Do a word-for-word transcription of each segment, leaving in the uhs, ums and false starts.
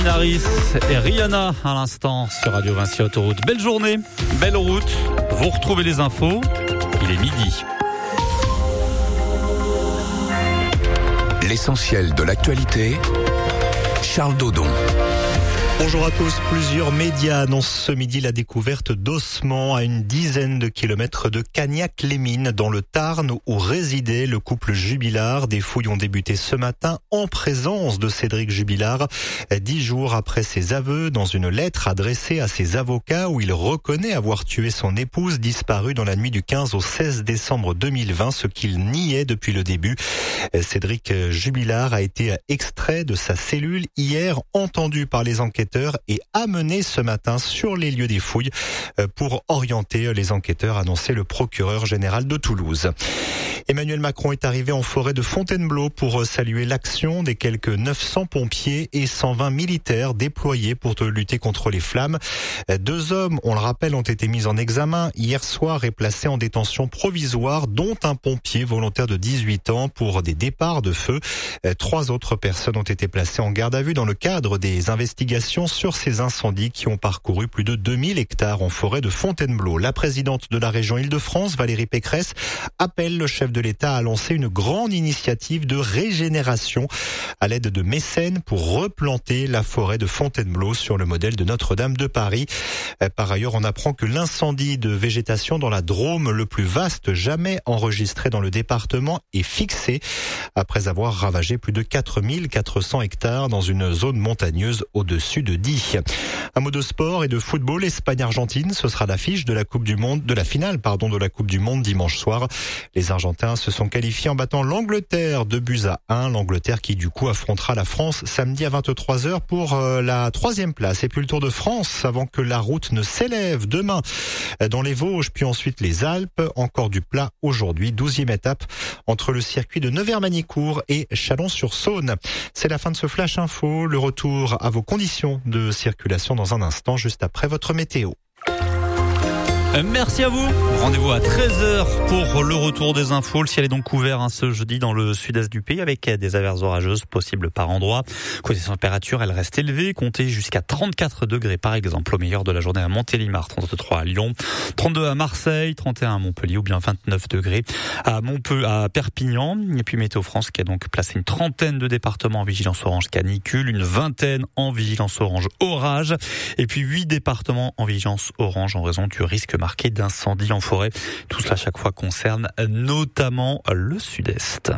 Harris et Rihanna à l'instant sur Radio Vinci Autoroute. Belle journée, belle route. Vous retrouvez les infos. Il est midi. L'essentiel de l'actualité. Charles Dodon. Bonjour à tous. Plusieurs médias annoncent ce midi la découverte d'ossements à une dizaine de kilomètres de Cagnac-les-Mines dans le Tarn où résidait le couple Jubilard. Des fouilles ont débuté ce matin en présence de Cédric Jubilard. Dix jours après ses aveux, dans une lettre adressée à ses avocats où il reconnaît avoir tué son épouse disparue dans la nuit du quinze au seize décembre deux mille vingt, ce qu'il niait depuis le début. Cédric Jubilard a été extrait de sa cellule hier, entendu par les enquêteurs et amené ce matin sur les lieux des fouilles pour orienter les enquêteurs, annonçait le procureur général de Toulouse. Emmanuel Macron est arrivé en forêt de Fontainebleau pour saluer l'action des quelques neuf cents pompiers et cent vingt militaires déployés pour lutter contre les flammes. Deux hommes, on le rappelle, ont été mis en examen hier soir et placés en détention provisoire, dont un pompier volontaire de dix-huit ans pour des départs de feu. Trois autres personnes ont été placées en garde à vue dans le cadre des investigations sur ces incendies qui ont parcouru plus de deux mille hectares en forêt de Fontainebleau. La présidente de la région Île-de-France, Valérie Pécresse, appelle le chef de l'État à lancer une grande initiative de régénération à l'aide de mécènes pour replanter la forêt de Fontainebleau sur le modèle de Notre-Dame de Paris. Par ailleurs, on apprend que l'incendie de végétation dans la Drôme, le plus vaste jamais enregistré dans le département, est fixé après avoir ravagé plus de quatre mille quatre cents hectares dans une zone montagneuse au-dessus de Die. Un mot de sport et de football. Espagne-Argentine, ce sera l'affiche de la Coupe du Monde, de la finale, pardon, de la Coupe du Monde dimanche soir. Les Argentins se sont qualifiés en battant l'Angleterre deux buts à un. L'Angleterre qui du coup affrontera la France samedi à vingt-trois heures pour euh, la troisième place. Et puis le Tour de France avant que la route ne s'élève demain dans les Vosges, puis ensuite les Alpes. Encore du plat aujourd'hui, douzième étape entre le circuit de Nevers-Magnicourt et Chalon-sur-Saône. C'est la fin de ce Flash Info. Le retour à vos conditions de circulation dans un instant, juste après votre météo. Merci à vous. Rendez-vous à treize heures pour le retour des infos. Le ciel est donc couvert hein, ce jeudi dans le sud-est du pays avec des averses orageuses possibles par endroits. Côté température, elle reste élevée, comptez jusqu'à trente-quatre degrés par exemple au meilleur de la journée à Montélimar, trente-trois à Lyon, trente-deux à Marseille, trente et un à Montpellier ou bien vingt-neuf degrés à Montpellier, à Perpignan. Et puis Météo France qui a donc placé une trentaine de départements en vigilance orange canicule, une vingtaine en vigilance orange orage et puis huit départements en vigilance orange en raison du risque marqué d'incendie en forêt. Tout cela chaque fois concerne notamment le sud-est.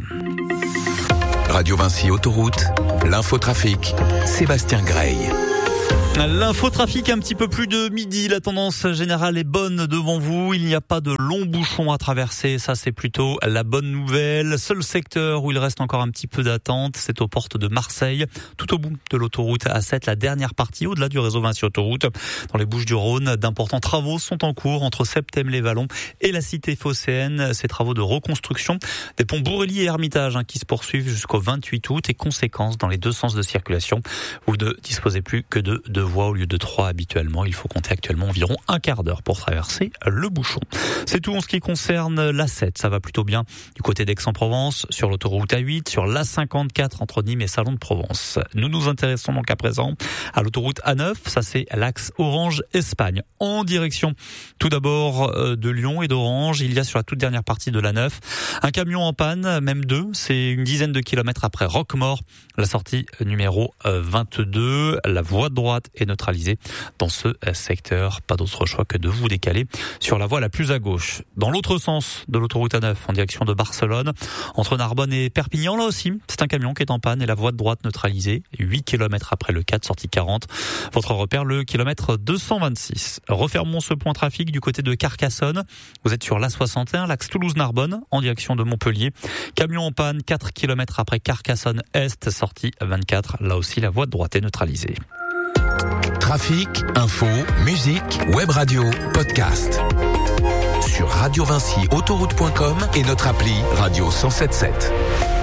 Radio Vinci Autoroute, l'infotrafic, Sébastien Grey. L'infotrafic un petit peu plus de midi, la tendance générale est bonne devant vous, il n'y a pas de longs bouchons à traverser, ça c'est plutôt la bonne nouvelle. Seul secteur où il reste encore un petit peu d'attente, c'est aux portes de Marseille, tout au bout de l'autoroute A sept, la dernière partie au-delà du réseau Vinci Autoroute. Dans les Bouches-du-Rhône, d'importants travaux sont en cours entre Septème-les-Vallons et la cité phocéenne. Ces travaux de reconstruction des ponts Bourrely et Hermitage hein, qui se poursuivent jusqu'au vingt-huit août et conséquences dans les deux sens de circulation. Vous ne disposez plus que de deux voies au lieu de trois habituellement. Il faut compter actuellement environ un quart d'heure pour traverser le bouchon. C'est tout en ce qui concerne l'A sept. Ça va plutôt bien du côté d'Aix-en-Provence, sur l'autoroute A huit, sur l'A cinquante-quatre entre Nîmes et Salon de Provence. Nous nous intéressons donc à présent à l'autoroute A neuf. Ça c'est l'axe Orange-Espagne en direction tout d'abord de Lyon et d'Orange. Il y a sur la toute dernière partie de l'A neuf un camion en panne, même deux. C'est une dizaine de kilomètres après Roquemort. La sortie numéro vingt-deux. La voie de droite est neutralisée dans ce secteur. Pas d'autre choix que de vous décaler sur la voie la plus à gauche. Dans l'autre sens de l'autoroute A neuf, en direction de Barcelone, entre Narbonne et Perpignan, là aussi, c'est un camion qui est en panne et la voie de droite neutralisée. huit kilomètres après le quatre, sortie quarante. Votre repère, le kilomètre deux cent vingt-six. Refermons ce point trafic du côté de Carcassonne. Vous êtes sur l'A soixante et un, l'axe Toulouse-Narbonne, en direction de Montpellier. Camion en panne, quatre kilomètres après Carcassonne-Est, sortie vingt-quatre. Là aussi, la voie de droite est neutralisée. Trafic, info, musique, web radio, podcast. Sur radio vinci autoroute point com et notre appli Radio cent soixante-sept.